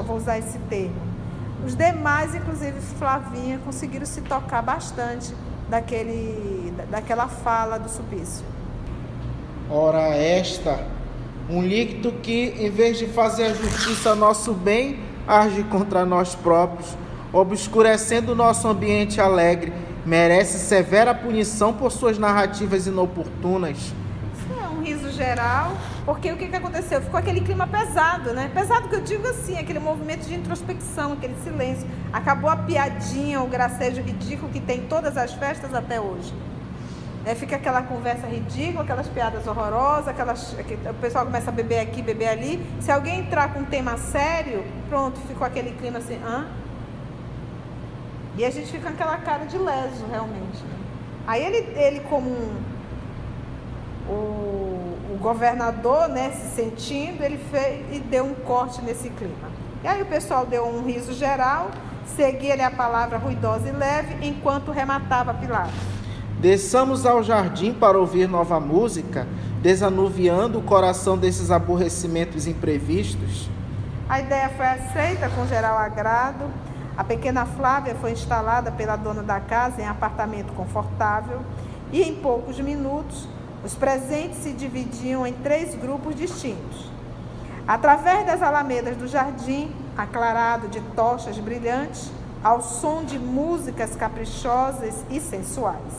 vou usar esse termo. Os demais, inclusive Flavinha, conseguiram se tocar bastante daquela fala do Sulpício. Ora esta, um líquido que, em vez de fazer a justiça a nosso bem, age contra nós próprios, obscurecendo o nosso ambiente alegre, merece severa punição por suas narrativas inoportunas. Isso é um riso geral, porque o que aconteceu? Ficou aquele clima pesado, né? Pesado que eu digo assim, aquele movimento de introspecção, aquele silêncio. Acabou a piadinha, o gracejo ridículo que tem em todas as festas até hoje. Fica aquela conversa ridícula, aquelas piadas horrorosas, o pessoal começa a beber aqui, beber ali. Se alguém entrar com um tema sério, pronto, ficou aquele clima assim, hã? E a gente fica com aquela cara de leso, realmente. Né? Aí ele como o governador, né, se sentindo, ele fez e deu um corte nesse clima. E aí o pessoal deu um riso geral, seguia-lhe a palavra ruidosa e leve, enquanto rematava Pilatos. Desçamos ao jardim para ouvir nova música, desanuviando o coração desses aborrecimentos imprevistos. A ideia foi aceita com geral agrado. A pequena Flávia foi instalada pela dona da casa em apartamento confortável e em poucos minutos os presentes se dividiam em 3 grupos distintos. Através das alamedas do jardim, aclarado de tochas brilhantes, ao som de músicas caprichosas e sensuais.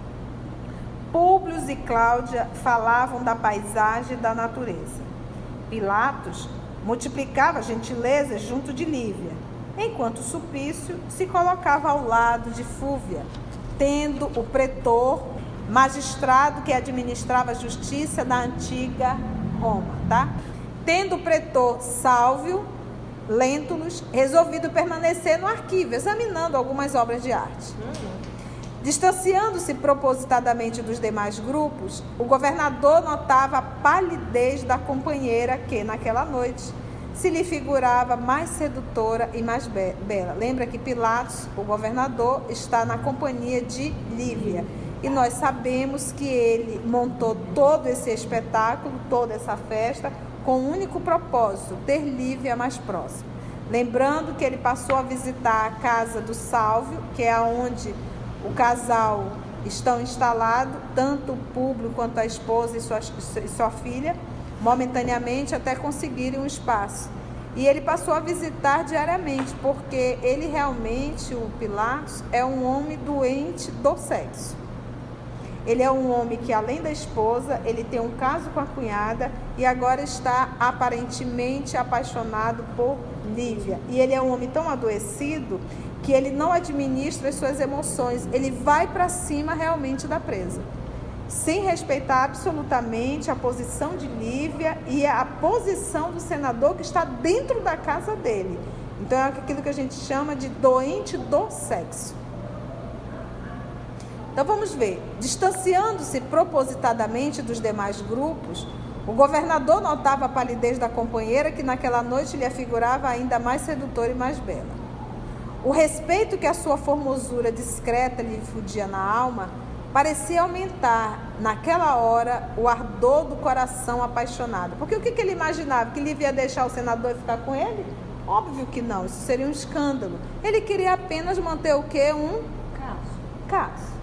Públio e Cláudia falavam da paisagem e da natureza. Pilatos multiplicava gentilezas junto de Lívia, enquanto Sulpício se colocava ao lado de Fúvia, tendo o pretor, magistrado que administrava a justiça da antiga Roma, tá? Tendo o pretor Sálvio Lentulus resolvido permanecer no arquivo, examinando algumas obras de arte. Distanciando-se propositadamente dos demais grupos, o governador notava a palidez da companheira que, naquela noite, se lhe figurava mais sedutora e mais bela. Lembra que Pilatos, o governador, está na companhia de Lívia. E nós sabemos que ele montou todo esse espetáculo, toda essa festa, com um único propósito, ter Lívia mais próxima. Lembrando que ele passou a visitar a casa do Sálvio, que é onde o casal estão instalados, tanto o Públio quanto a esposa e sua filha, momentaneamente até conseguirem um espaço. E ele passou a visitar diariamente, porque ele realmente, o Pilatos, é um homem doente do sexo. Ele é um homem que, além da esposa, ele tem um caso com a cunhada e agora está aparentemente apaixonado por Lívia. E ele é um homem tão adoecido que ele não administra as suas emoções. Ele vai para cima realmente da presa, sem respeitar absolutamente a posição de Lívia e a posição do senador que está dentro da casa dele. Então é aquilo que a gente chama de doente do sexo. Então vamos ver, distanciando-se propositadamente dos demais grupos, o governador notava a palidez da companheira que naquela noite lhe afigurava ainda mais sedutora e mais bela. O respeito que a sua formosura discreta lhe infundia na alma parecia aumentar, naquela hora, o ardor do coração apaixonado. Porque o que ele imaginava? Que Lívia ia deixar o senador e ficar com ele? Óbvio que não, isso seria um escândalo. Ele queria apenas manter o quê? Um caso.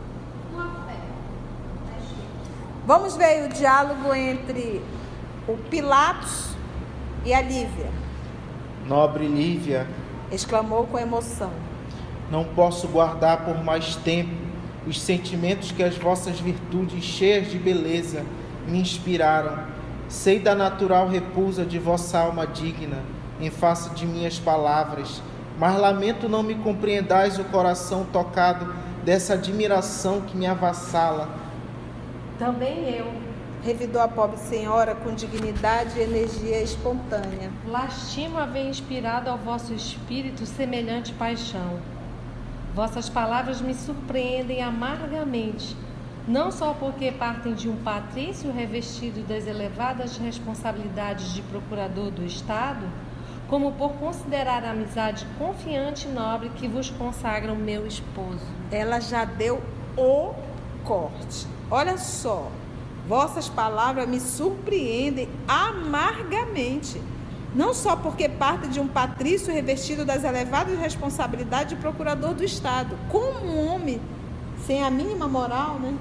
Vamos ver o diálogo entre o Pilatos e a Lívia. Nobre Lívia, exclamou com emoção, não posso guardar por mais tempo os sentimentos que as vossas virtudes cheias de beleza me inspiraram. Sei da natural repulsa de vossa alma digna em face de minhas palavras, mas lamento não me compreendais o coração tocado dessa admiração que me avassala. Também eu, revidou a pobre senhora com dignidade e energia espontânea. Lastimo haver inspirado ao vosso espírito semelhante paixão. Vossas palavras me surpreendem amargamente, não só porque partem de um patrício revestido das elevadas responsabilidades de procurador do Estado, como por considerar a amizade confiante e nobre que vos consagra o meu esposo. Ela já deu o corte. Olha só, vossas palavras me surpreendem amargamente. não só porque parte de um patrício revestido das elevadas responsabilidades de procurador do Estado, como um homem sem a mínima moral, né?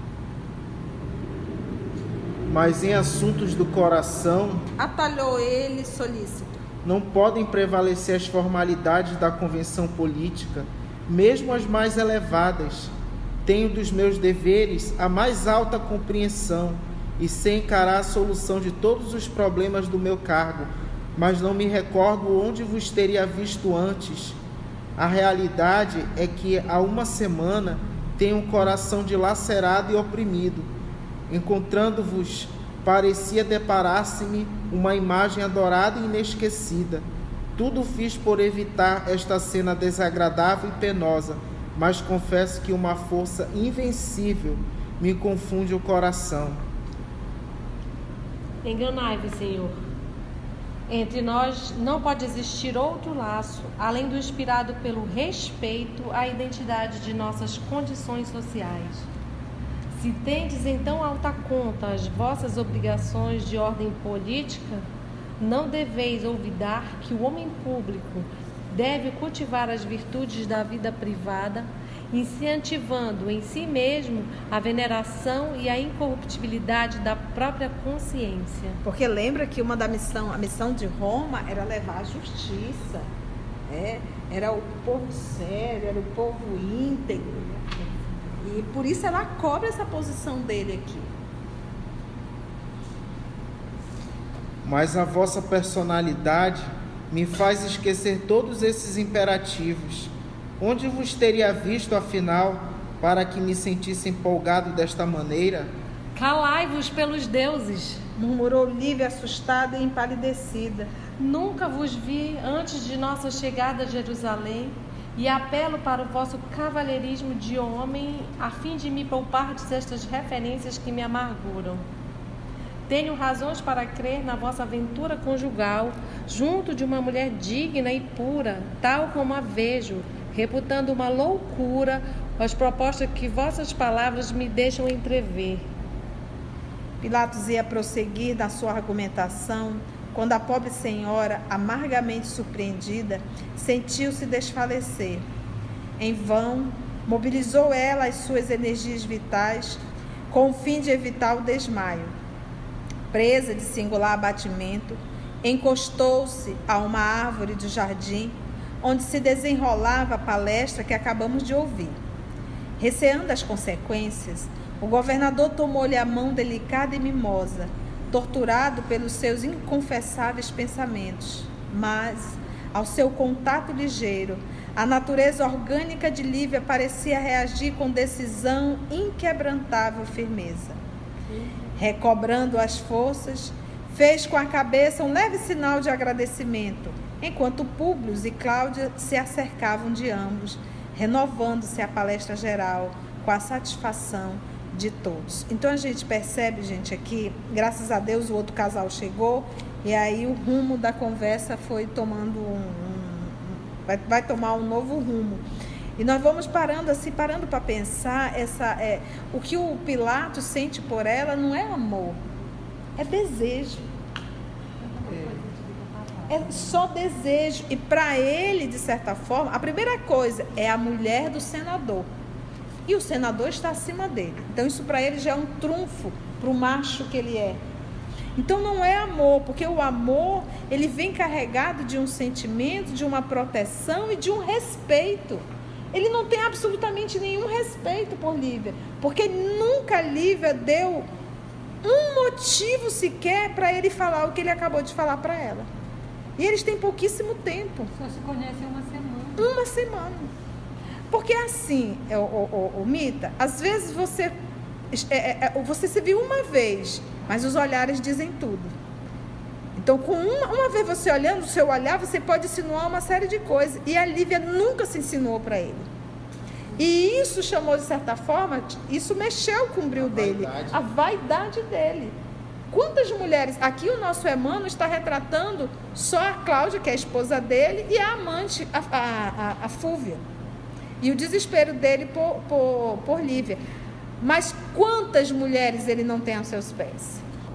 Mas em assuntos do coração, atalhou ele solícito. Não podem prevalecer as formalidades da convenção política, mesmo as mais elevadas. Tenho dos meus deveres a mais alta compreensão e sei encarar a solução de todos os problemas do meu cargo, mas não me recordo onde vos teria visto antes. A realidade é que há uma semana tenho um coração dilacerado e oprimido. Encontrando-vos, parecia deparar-se-me uma imagem adorada e inesquecida. Tudo fiz por evitar esta cena desagradável e penosa, mas confesso que uma força invencível me confunde o coração. Enganai-vos, Senhor. Entre nós não pode existir outro laço, além do inspirado pelo respeito à identidade de nossas condições sociais. Se tendes então alta conta as vossas obrigações de ordem política, não deveis olvidar que o homem público deve cultivar as virtudes da vida privada, incentivando em si mesmo a veneração e a incorruptibilidade da própria consciência. Porque lembra que a missão de Roma era levar a justiça, era o povo sério, era o povo íntegro, e por isso ela cobra essa posição dele aqui. Mas a vossa personalidade me faz esquecer todos esses imperativos. Onde vos teria visto, afinal, para que me sentisse empolgado desta maneira? Calai-vos pelos deuses, murmurou Lívia, assustada e empalidecida. Nunca vos vi antes de nossa chegada a Jerusalém, e apelo para o vosso cavalheirismo de homem, a fim de me poupar destas referências que me amarguram. Tenho razões para crer na vossa aventura conjugal, junto de uma mulher digna e pura, tal como a vejo, reputando uma loucura as propostas que vossas palavras me deixam entrever. Pilatos ia prosseguir na sua argumentação, quando a pobre senhora, amargamente surpreendida, sentiu-se desfalecer. Em vão, mobilizou ela as suas energias vitais, com o fim de evitar o desmaio. Presa de singular abatimento, encostou-se a uma árvore do jardim, onde se desenrolava a palestra que acabamos de ouvir. Receando as consequências, o governador tomou-lhe a mão delicada e mimosa, torturado pelos seus inconfessáveis pensamentos. Mas, ao seu contato ligeiro, a natureza orgânica de Lívia parecia reagir com decisão, inquebrantável firmeza. Recobrando as forças, fez com a cabeça um leve sinal de agradecimento, enquanto Públio e Cláudia se acercavam de ambos, renovando-se a palestra geral com a satisfação de todos. Então a gente percebe, gente, aqui, graças a Deus o outro casal chegou, e aí o rumo da conversa foi tomando vai tomar um novo rumo. E nós vamos parando para pensar o que o Pilatos sente por ela não é amor, é desejo. É só desejo. E para ele, de certa forma, a primeira coisa é a mulher do senador. E o senador está acima dele. Então isso para ele já é um trunfo para o macho que ele é. Então não é amor, porque o amor, ele vem carregado de um sentimento, de uma proteção e de um respeito. Ele não tem absolutamente nenhum respeito por Lívia, porque nunca Lívia deu um motivo sequer para ele falar o que ele acabou de falar para ela. E eles têm pouquíssimo tempo. Só se conhecem uma semana. Uma semana. Porque assim, Mita, às vezes você se viu uma vez, mas os olhares dizem tudo. Então, com uma vez você olhando, o seu olhar, você pode insinuar uma série de coisas. E a Lívia nunca se insinuou para ele. E isso chamou, de certa forma, isso mexeu com o brilho dele. A vaidade dele. Quantas mulheres... Aqui o nosso Emmanuel está retratando só a Cláudia, que é a esposa dele, e a amante, a Fúvia. E o desespero dele por Lívia. Mas quantas mulheres ele não tem aos seus pés?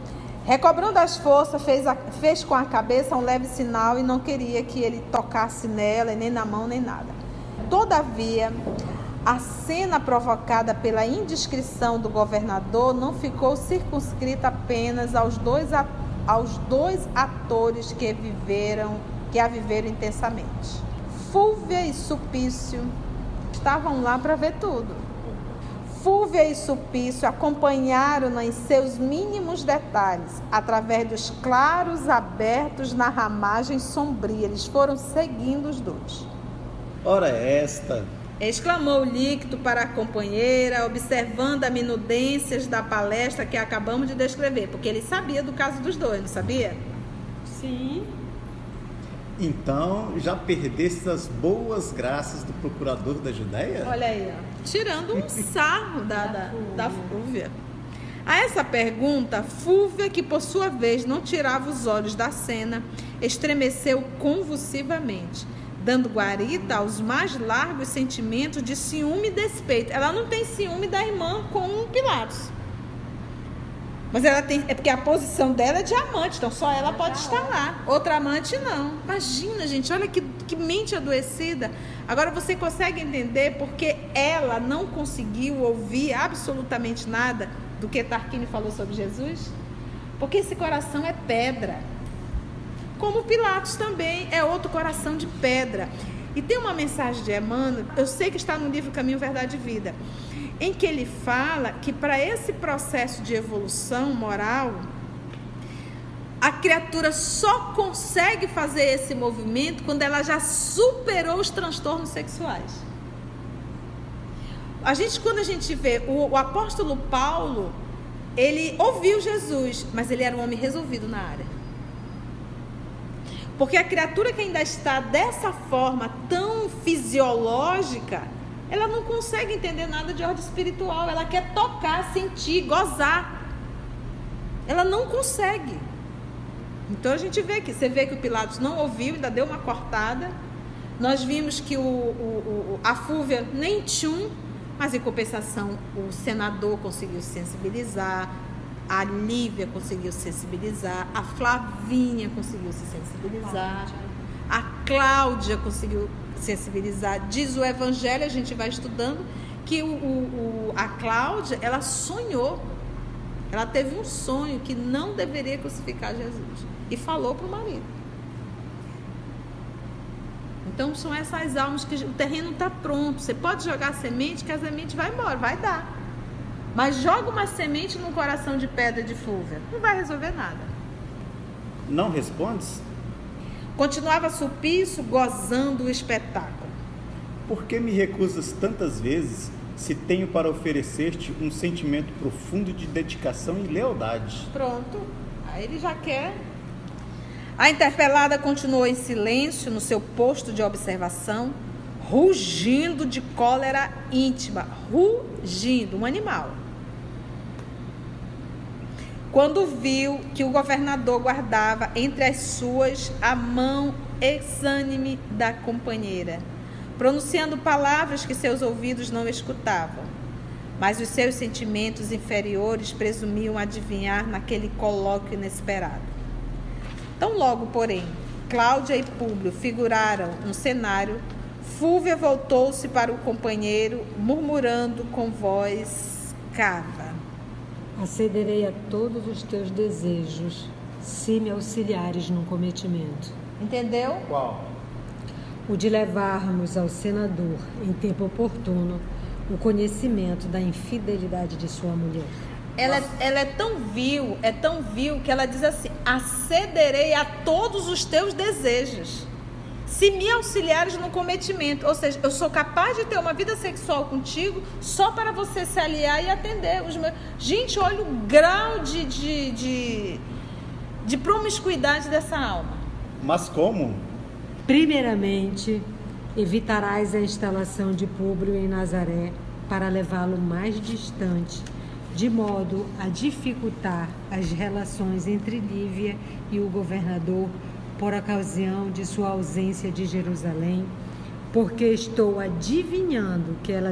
Recobrando as forças, fez com a cabeça um leve sinal e não queria que ele tocasse nela, nem na mão, nem nada. Todavia, a cena provocada pela indiscrição do governador não ficou circunscrita apenas aos dois atores que a viveram intensamente. Fúvia e Sulpício estavam lá para ver tudo. Fúvia e Sulpício acompanharam-na em seus mínimos detalhes, através dos claros abertos na ramagem sombria. Eles foram seguindo os dois. Ora esta! Exclamou Líquito para a companheira, observando as minudências da palestra que acabamos de descrever, porque ele sabia do caso dos dois, não sabia? Sim. Então, já perdeste as boas graças do procurador da Judéia? Olha aí, ó. Tirando um sarro da Fúvia. A essa pergunta, Fúvia, que por sua vez não tirava os olhos da cena, estremeceu convulsivamente, dando guarita aos mais largos sentimentos de ciúme e despeito. Ela não tem ciúme da irmã com Pilatos. Mas ela tem, é porque a posição dela é de amante, então só ela pode estar lá. Outra amante não. Imagina, gente, olha que mente adoecida. Agora você consegue entender porque ela não conseguiu ouvir absolutamente nada do que Tarquínio falou sobre Jesus? Porque esse coração é pedra. Como Pilatos também é outro coração de pedra. E tem uma mensagem de Emmanuel, eu sei que está no livro Caminho, Verdade e Vida, em que ele fala que para esse processo de evolução moral, a criatura só consegue fazer esse movimento quando ela já superou os transtornos sexuais. Quando a gente vê o apóstolo Paulo, ele ouviu Jesus, mas ele era um homem resolvido na área. Porque a criatura que ainda está dessa forma tão fisiológica, ela não consegue entender nada de ordem espiritual. Ela quer tocar, sentir, gozar. Ela não consegue. Então a gente vê que, você vê que o Pilatos não ouviu, ainda deu uma cortada. Nós vimos que a Fúvia nem tchum, mas em compensação o senador conseguiu sensibilizar, a Lívia conseguiu sensibilizar, a Flavinha conseguiu se sensibilizar, a Cláudia conseguiu sensibilizar. Diz o Evangelho, a gente vai estudando, que a Cláudia, ela sonhou, ela teve um sonho que não deveria crucificar Jesus e falou para o marido. Então são essas almas que o terreno está pronto, você pode jogar semente que a semente vai embora, vai dar, mas joga uma semente num coração de pedra de Fúvia, não vai resolver nada. Não respondes? Continuava Sulpício gozando o espetáculo. Por que me recusas tantas vezes, se tenho para oferecer-te um sentimento profundo de dedicação e lealdade? Pronto, aí ele já quer. A interpelada continuou em silêncio no seu posto de observação, rugindo de cólera íntima, rugindo, um animal. Quando viu que o governador guardava entre as suas a mão exânime da companheira, pronunciando palavras que seus ouvidos não escutavam, mas os seus sentimentos inferiores presumiam adivinhar naquele colóquio inesperado. Tão logo, porém, Cláudia e Públio figuraram no cenário, Fúvia voltou-se para o companheiro, murmurando com voz cava: acederei a todos os teus desejos, se me auxiliares num cometimento. Entendeu? Qual? O de levarmos ao senador, em tempo oportuno, o conhecimento da infidelidade de sua mulher. Ela é tão vil, que ela diz assim: acederei a todos os teus desejos, se me auxiliares no cometimento. Ou seja, eu sou capaz de ter uma vida sexual contigo só para você se aliar e atender os meus... Gente, olha o grau de promiscuidade dessa alma. Mas como? Primeiramente, evitarás a instalação de Públio em Nazaré para levá-lo mais distante, de modo a dificultar as relações entre Lívia e o governador por ocasião de sua ausência de Jerusalém, porque estou adivinhando que ela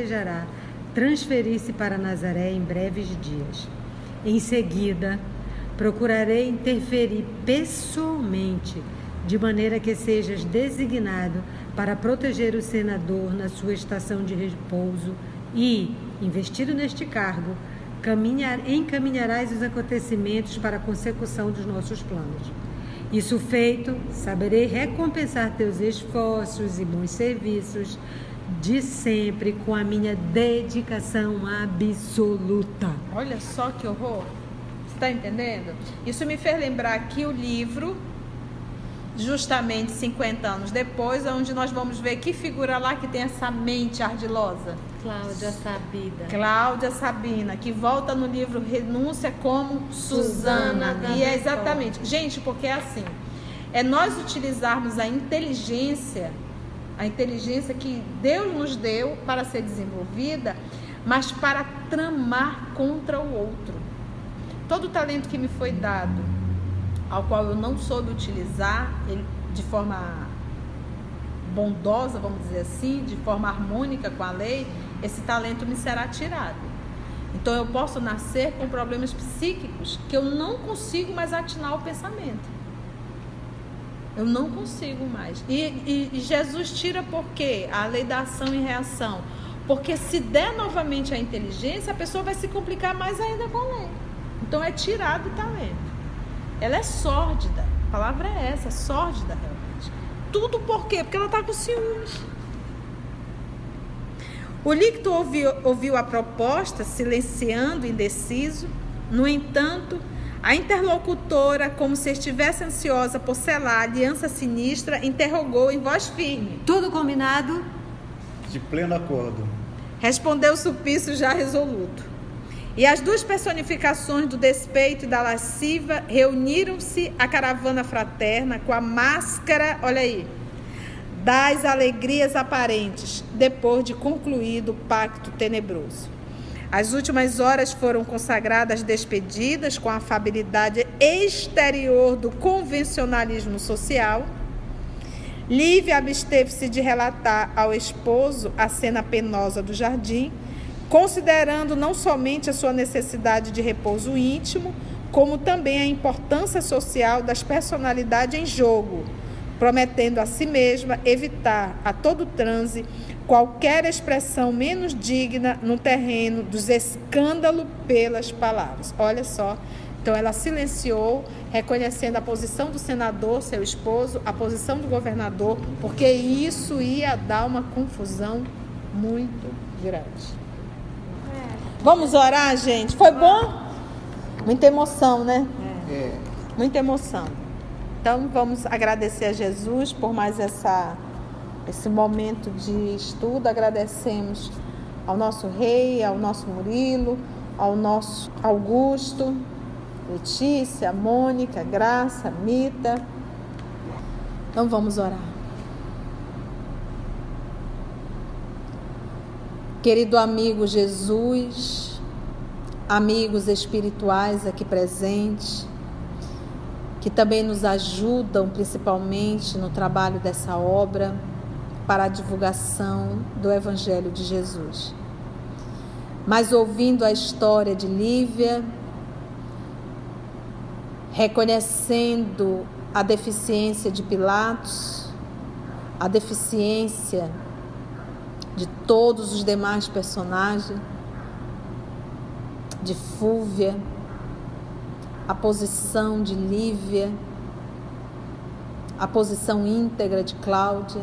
desejará transferir-se para Nazaré em breves dias. Em seguida, procurarei interferir pessoalmente, de maneira que sejas designado para proteger o senador na sua estação de repouso e, investido neste cargo, encaminharás os acontecimentos para a consecução dos nossos planos. Isso feito, saberei recompensar teus esforços e bons serviços de sempre com a minha dedicação absoluta. Olha só que horror. Você está entendendo? Isso me fez lembrar aqui o livro, justamente 50 anos depois, onde nós vamos ver que figura lá que tem essa mente ardilosa. Cláudia Sabina, que volta no livro Renúncia como Susana. E é exatamente, gente, porque é assim, é nós utilizarmos a inteligência que Deus nos deu para ser desenvolvida, mas para tramar contra o outro. Todo o talento que me foi dado, ao qual eu não soube utilizar ele de forma bondosa, vamos dizer assim, de forma harmônica com a lei, esse talento me será tirado. Então eu posso nascer com problemas psíquicos que eu não consigo mais atinar o pensamento. Eu não consigo mais. E Jesus tira por quê? A lei da ação e reação. Porque se der novamente a inteligência, a pessoa vai se complicar mais ainda com a lei. Então é tirado o talento. Ela é sórdida. A palavra é essa, sórdida realmente. Tudo por quê? Porque ela está com ciúmes. O líquido ouviu a proposta, silenciando, indeciso. No entanto, a interlocutora, como se estivesse ansiosa por selar a aliança sinistra, interrogou em voz firme. Tudo combinado? De pleno acordo. Respondeu Sulpício já resoluto. E as duas personificações do despeito e da lasciva reuniram-se à caravana fraterna com a máscara, olha aí, das alegrias aparentes, depois de concluído o pacto tenebroso. As últimas horas foram consagradas despedidas com a afabilidade exterior do convencionalismo social. Lívia absteve-se de relatar ao esposo a cena penosa do jardim, considerando não somente a sua necessidade de repouso íntimo, como também a importância social das personalidades em jogo, prometendo a si mesma evitar a todo transe qualquer expressão menos digna no terreno dos escândalos pelas palavras. Olha só, então ela silenciou, reconhecendo a posição do senador, seu esposo, a posição do governador, porque isso ia dar uma confusão muito grande. Vamos orar, gente? Foi bom? Muita emoção, né? Muita emoção. Então vamos agradecer a Jesus por mais esse momento de estudo. Agradecemos ao nosso rei, ao nosso Murilo, ao nosso Augusto, Letícia, Mônica, Graça, Mita. Então vamos orar. Querido amigo Jesus, amigos espirituais aqui presentes, que também nos ajudam principalmente no trabalho dessa obra para a divulgação do Evangelho de Jesus. Mas ouvindo a história de Lívia, reconhecendo a deficiência de Pilatos, a deficiência de todos os demais personagens, de Fúvia, a posição de Lívia, a posição íntegra de Cláudia.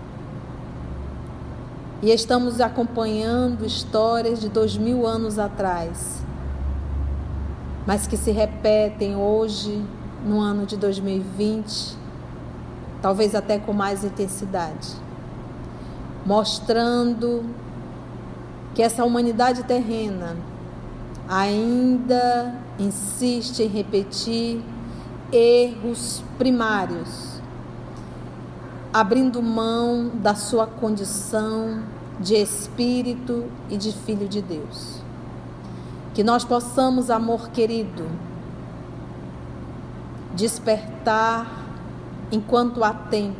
E estamos acompanhando histórias de 2000 anos atrás, mas que se repetem hoje, no ano de 2020, talvez até com mais intensidade, mostrando que essa humanidade terrena ainda insiste em repetir erros primários, abrindo mão da sua condição de espírito e de filho de Deus. Que nós possamos, amor querido, despertar enquanto há tempo,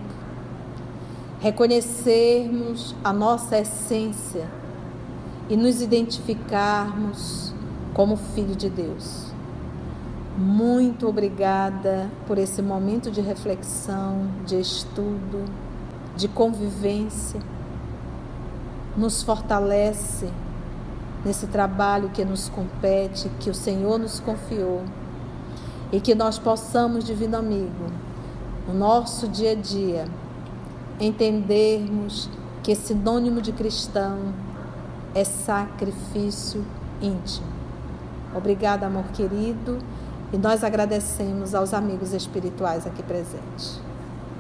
reconhecermos a nossa essência e nos identificarmos como filho de Deus. Muito obrigada por esse momento de reflexão, de estudo, de convivência. Nos fortalece nesse trabalho que nos compete, que o Senhor nos confiou, e que nós possamos, Divino Amigo, no nosso dia a dia, entendermos que sinônimo de cristão é sacrifício íntimo. Obrigada, amor querido, e nós agradecemos aos amigos espirituais aqui presentes.